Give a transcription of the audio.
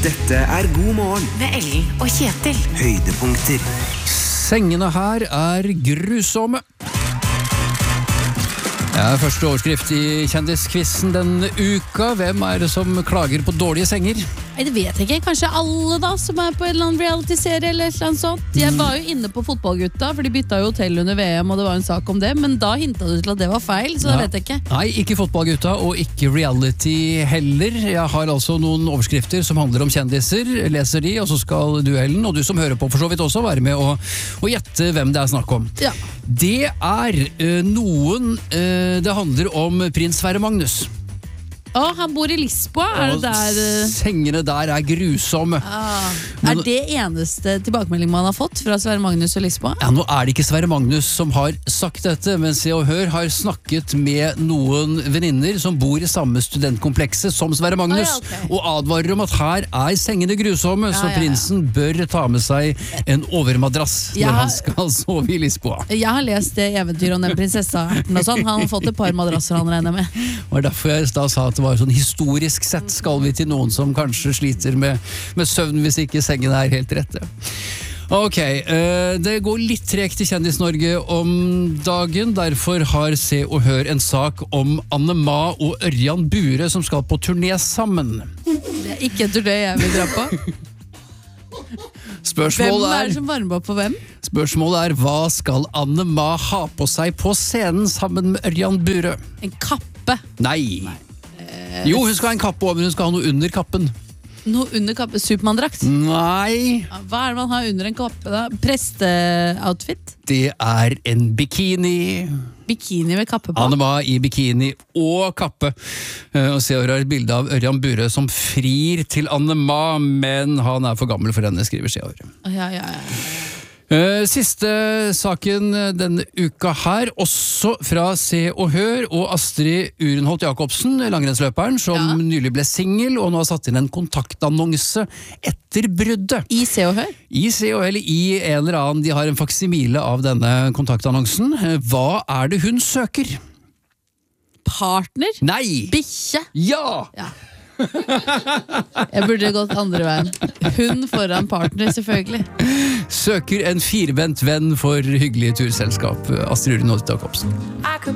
Dette God morgen med Ellen og Kjetil. Høydepunkter. Sengene her grusomme. Første overskrift i kjendiskvissen denne uka. Hvem det som klager på dårlige senger? Nei, det vet jeg ikke. Kanskje alle da, som på en eller annen reality-serie eller et eller annet sånt. Jeg var jo inne på fotballgutta, for de bytta jo hotell under VM, og det var en sak om det, men da hintet du til at det var feil, så det vet jeg ikke. Nei, ikke fotballgutta, og ikke reality heller. Jeg har altså noen overskrifter som handler om kjendiser, leser de, og så skal du, Ellen, og du som hører på for så vidt også, være med og gjette hvem det snakk om. Ja. Det noen, det handler om prins Sverre Magnus. Han bor i Lisboa, det der? Sengene der grusomme. Det eneste tilbakemelding man har fått fra Sverre Magnus og Lisboa? Ja, nå det ikke Sverre Magnus som har sagt dette, men Se og Hør har snakket med noen venninner som bor i samme studentkomplekset som Sverre Magnus, og advarer om at her sengene grusomme, så prinsen bør ta med seg en overmadrass når han skal sove i Lisboa. Jeg har lest det eventyret om den prinsessa og sånn. Han har fått et par madrasser, han regner med. Og derfor jeg da sa at det var sånn historisk sett skal vi til noen som kanskje sliter med søvn hvis ikke sengen helt rette. Ok, det går litt tregt i Kjendis-Norge om dagen, derfor har Se og Hør en sak om Anne Ma og Ørjan Bure som skal på turné sammen. Det ikke en turné jeg vil dra på. Hvem det som varmer opp for hvem? Spørsmålet hva skal Anne Ma ha på seg på scenen sammen med Ørjan Bure? En kappe? Nei. Jo, hun skal ha en kappe over, men hun skal ha noe under kappen. Noe under kappe? Supermandrakt? Nei. Hva det man har under en kappe da? Presteoutfit? Det en bikini. Bikini med kappe på? Anne Ma i bikini og kappe. Og Se og Hør et bilde av Ørjan Bure som frir til Anne Ma, men han for gammel for henne, skriver Se og Hør. Ja. Siste saken denne uka her, også fra Se og Hør, og Astrid Urenholt Jacobsen, langrennsløperen, som nylig ble single, og nå har satt inn en kontaktannonse etter bruddet. I Se og Hør? I Se og Hør, eller i en eller annen, de har en faksimile av denne kontaktannonsen. Hva det hun søker? Partner? Nei! Bikkje? Ja! Jeg burde gått andre veien. Hun foran partner, selvfølgelig. Søker en firbent venn for hyggelig turselskap. Astrid Urenholt Jacobsen.